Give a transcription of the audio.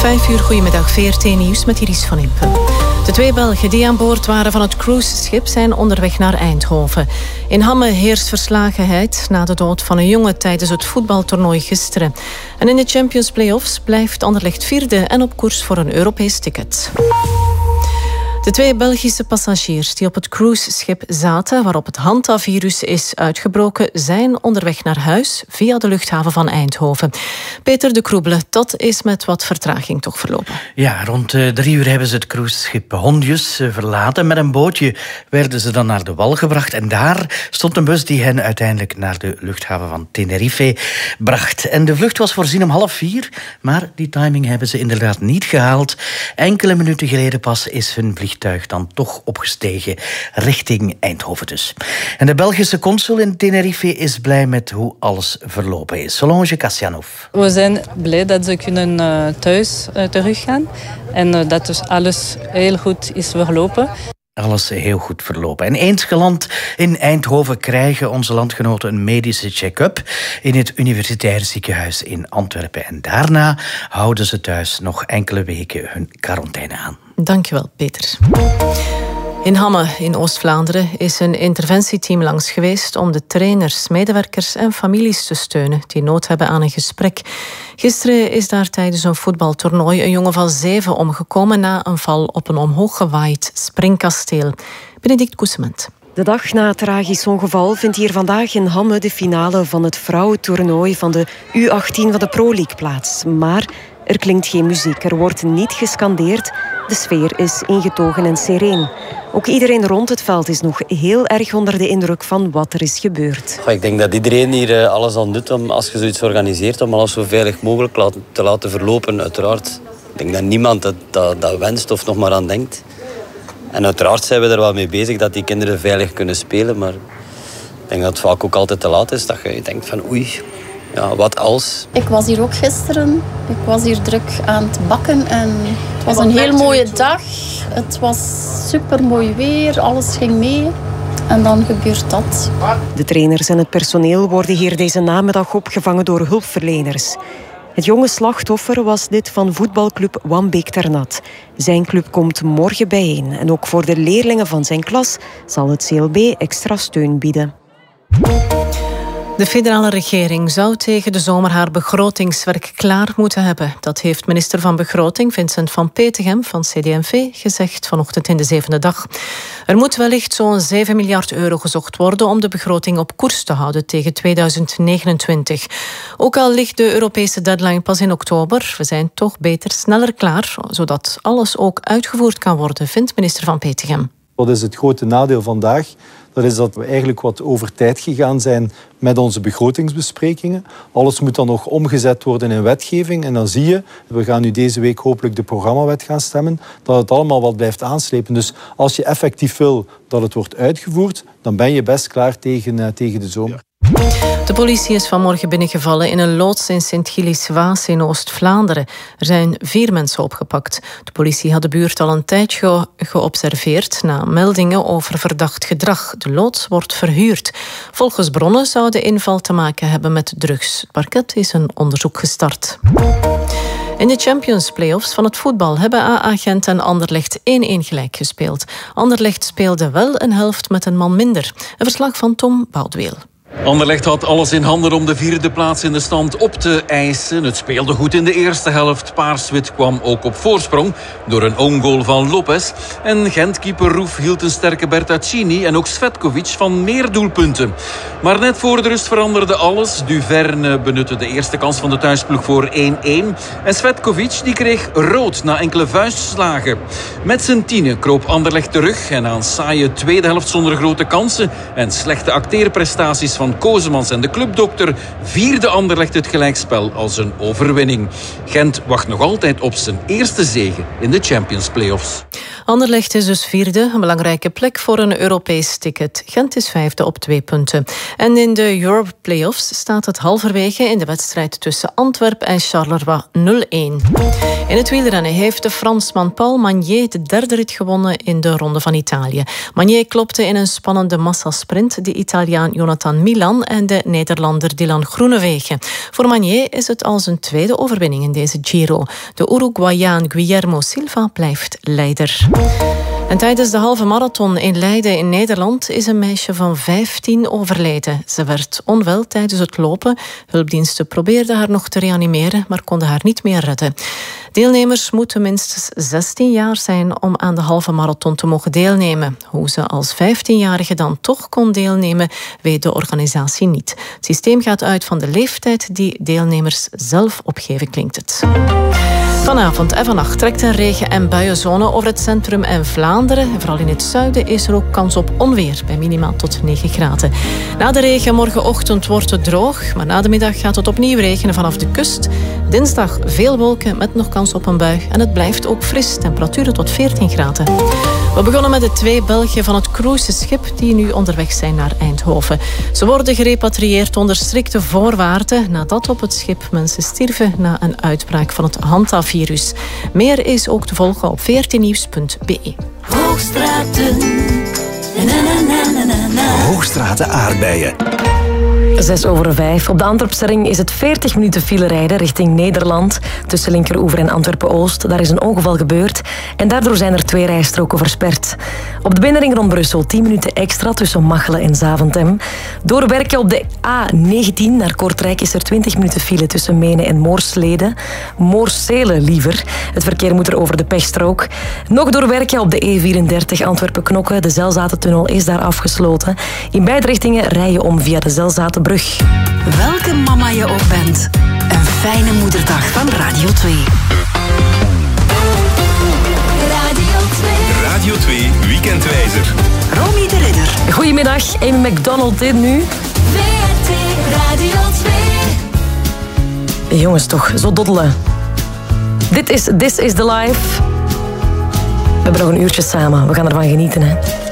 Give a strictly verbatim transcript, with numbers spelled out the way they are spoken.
Vijf uur, goedemiddag, V R T Nieuws met Iris van Impen. De twee Belgen die aan boord waren van het cruiseschip zijn onderweg naar Eindhoven. In Hamme heerst verslagenheid na de dood van een jongen tijdens het voetbaltoernooi gisteren. En in de Champions Play-offs blijft Anderlecht vierde en op koers voor een Europees ticket. De twee Belgische passagiers die op het cruiseschip zaten waarop het Hantavirus is uitgebroken, zijn onderweg naar huis via de luchthaven van Eindhoven. Peter de Kroebele, dat is met wat vertraging toch verlopen. Ja, rond uh, drie uur hebben ze het cruiseschip Hondius uh, verlaten. Met een bootje werden ze dan naar de wal gebracht en daar stond een bus die hen uiteindelijk naar de luchthaven van Tenerife bracht. En de vlucht was voorzien om half vier, maar die timing hebben ze inderdaad niet gehaald. Enkele minuten geleden pas is hun vliegtuig dan toch opgestegen richting Eindhoven dus. En de Belgische consul in Tenerife is blij met hoe alles verlopen is. Solange Kassianov. We zijn blij dat ze kunnen uh, thuis uh, teruggaan en uh, dat dus alles heel goed is verlopen. Alles heel goed verlopen. En eens geland in Eindhoven krijgen onze landgenoten een medische check-up in het Universitair Ziekenhuis in Antwerpen. En daarna houden ze thuis nog enkele weken hun quarantaine aan. Dankjewel, Peter. In Hamme in Oost-Vlaanderen is een interventieteam langs geweest om de trainers, medewerkers en families te steunen die nood hebben aan een gesprek. Gisteren is daar tijdens een voetbaltoernooi een jongen van zeven omgekomen na een val op een omhoog gewaaid springkasteel. Benedict Koesement. De dag na het tragisch ongeval vindt hier vandaag in Hamme de finale van het vrouwentoernooi van de U achttien van de Pro League plaats. Maar er klinkt geen muziek, er wordt niet gescandeerd. De sfeer is ingetogen en sereen. Ook iedereen rond het veld is nog heel erg onder de indruk van wat er is gebeurd. Ik denk dat iedereen hier alles aan doet om, als je zoiets organiseert, om alles zo veilig mogelijk te laten verlopen, uiteraard. Ik denk dat niemand dat, dat, dat wenst of nog maar aan denkt. En uiteraard zijn we er wel mee bezig dat die kinderen veilig kunnen spelen, maar ik denk dat het vaak ook altijd te laat is. Dat je denkt van oei, ja, wat als? Ik was hier ook gisteren. Ik was hier druk aan het bakken en het was een heel mooie dag. Het was super mooi weer, alles ging mee. En dan gebeurt dat. De trainers en het personeel worden hier deze namiddag opgevangen door hulpverleners. Het jonge slachtoffer was dit van voetbalclub Wambeek Ternat. Zijn club komt morgen bijeen. En ook voor de leerlingen van zijn klas zal het C L B extra steun bieden. De federale regering zou tegen de zomer haar begrotingswerk klaar moeten hebben. Dat heeft minister van Begroting Vincent van Petegem van C D en V gezegd vanochtend in de zevende dag. Er moet wellicht zo'n zeven miljard euro gezocht worden om de begroting op koers te houden tegen tweeduizend negenentwintig. Ook al ligt de Europese deadline pas in oktober, we zijn toch beter sneller klaar, zodat alles ook uitgevoerd kan worden, vindt minister van Petegem. Wat is het grote nadeel vandaag? Dat is dat we eigenlijk wat over tijd gegaan zijn met onze begrotingsbesprekingen. Alles moet dan nog omgezet worden in wetgeving. En dan zie je, we gaan nu deze week hopelijk de programmawet gaan stemmen, dat het allemaal wat blijft aanslepen. Dus als je effectief wil dat het wordt uitgevoerd, dan ben je best klaar tegen, uh, tegen de zomer. De politie is vanmorgen binnengevallen in een loods in Sint-Gilles-Waas in Oost-Vlaanderen. Er zijn vier mensen opgepakt. De politie had de buurt al een tijdje geobserveerd na meldingen over verdacht gedrag. De loods wordt verhuurd. Volgens bronnen zou de inval te maken hebben met drugs. Het parket is een onderzoek gestart. In de Champions Play-offs van het voetbal hebben A A Gent en Anderlecht één-één gelijk gespeeld. Anderlecht speelde wel een helft met een man minder. Een verslag van Tom Boudweel. Anderlecht had alles in handen om de vierde plaats in de stand op te eisen. Het speelde goed in de eerste helft. Paars-wit kwam ook op voorsprong door een own goal van Lopez. En Gent-keeper Roef hield een sterke Bertaccini en ook Svetkovic van meer doelpunten. Maar net voor de rust veranderde alles. Duverne benutte de eerste kans van de thuisploeg voor één-één. En Svetkovic die kreeg rood na enkele vuistslagen. Met zijn tienen kroop Anderlecht terug. En na een saaie tweede helft zonder grote kansen en slechte acteerprestaties van Kozemans en de clubdokter vierde Anderlecht het gelijkspel als een overwinning. Gent wacht nog altijd op zijn eerste zege in de Champions Play-offs. Anderlecht is dus vierde, een belangrijke plek voor een Europees ticket. Gent is vijfde op twee punten. En in de Europe Play-offs staat het halverwege in de wedstrijd tussen Antwerpen en Charleroi nul-één. In het wielrennen heeft de Fransman Paul Magnier de derde rit gewonnen in de Ronde van Italië. Magnier klopte in een spannende massasprint de Italiaan Jonathan Milan en de Nederlander Dylan Groenewegen. Voor Magnier is het al zijn tweede overwinning in deze Giro. De Uruguayaan Guillermo Silva blijft leider. En tijdens de halve marathon in Leiden in Nederland is een meisje van vijftien overleden. Ze werd onwel tijdens het lopen. Hulpdiensten probeerden haar nog te reanimeren, maar konden haar niet meer redden. Deelnemers moeten minstens zestien jaar zijn om aan de halve marathon te mogen deelnemen. Hoe ze als vijftienjarige dan toch kon deelnemen, weet de organisatie niet. Het systeem gaat uit van de leeftijd die deelnemers zelf opgeven, klinkt het. Vanavond en vannacht trekt een regen- en buienzone over het centrum en Vlaanderen. Vooral in het zuiden is er ook kans op onweer, bij minimaal tot negen graden. Na de regen morgenochtend wordt het droog, maar na de middag gaat het opnieuw regenen vanaf de kust. Dinsdag veel wolken met nog kans op een bui. En het blijft ook fris, temperaturen tot veertien graden. We begonnen met de twee Belgen van het cruiseschip die nu onderweg zijn naar Eindhoven. Ze worden gerepatrieerd onder strikte voorwaarden nadat op het schip mensen stierven na een uitbraak van het Hanta-virus. Meer is ook te volgen op veertien nieuws punt b e. Hoogstraten. Na, na, na, na, na. Hoogstraten aardbeien. Zes over vijf. Op de Antwerpse is het veertig minuten file rijden richting Nederland. Tussen Linkeroever en Antwerpen-Oost. Daar is een ongeval gebeurd. En daardoor zijn er twee rijstroken versperd. Op de binnenring rond Brussel tien minuten extra tussen Machelen en Zaventem. Doorwerken op de A negentien naar Kortrijk is er twintig minuten file tussen Menen en Moorsleden. Moorsele liever. Het verkeer moet er over de pechstrook. Nog doorwerken op de E vierendertig Antwerpen-Knokke. De Zelzatentunnel is daar afgesloten. In beide richtingen rij je om via de Zelzatenbrug. Welke mama je ook bent. Een fijne moederdag van Radio twee. Radio twee. Radio twee Weekendwijzer. Romy de Ridder. Goedemiddag, Amy McDonald dit nu. V R T Radio twee. Jongens toch, zo doddelen. Dit is This is the Life. We hebben nog een uurtje samen, we gaan ervan genieten hè.